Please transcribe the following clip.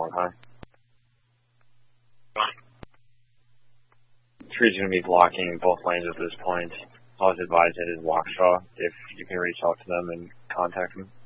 high. Tree's going to be blocking both lanes at this point. I was advised it is Waukesha if you can reach out to them and contact them.